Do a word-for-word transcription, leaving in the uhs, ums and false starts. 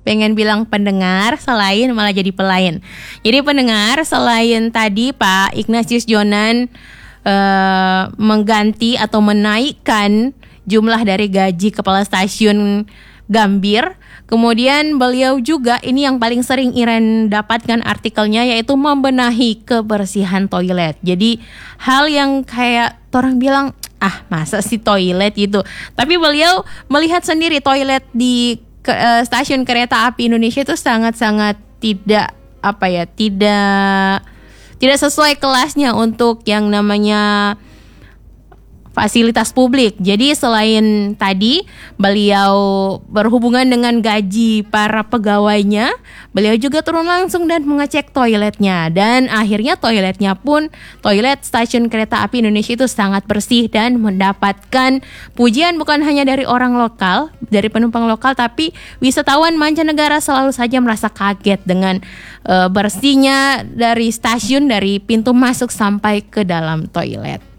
pengen bilang pendengar, selain malah jadi pelayan. Jadi pendengar, selain tadi Pak Ignatius Jonan uh, mengganti atau menaikkan jumlah dari gaji kepala stasiun Gambir, kemudian beliau juga, ini yang paling sering Iren dapatkan artikelnya, yaitu membenahi kebersihan toilet. Jadi hal yang kayak orang bilang, ah masa sih toilet gitu. Tapi beliau melihat sendiri toilet di ke, uh, stasiun kereta api Indonesia itu sangat-sangat tidak apa ya, tidak tidak sesuai kelasnya untuk yang namanya fasilitas publik. Jadi selain tadi beliau berhubungan dengan gaji para pegawainya, beliau juga turun langsung dan mengecek toiletnya. Dan akhirnya toiletnya pun, toilet stasiun kereta api Indonesia itu sangat bersih dan mendapatkan pujian bukan hanya dari orang lokal, dari penumpang lokal, tapi wisatawan mancanegara selalu saja merasa kaget dengan uh, bersihnya dari stasiun, dari pintu masuk sampai ke dalam toilet.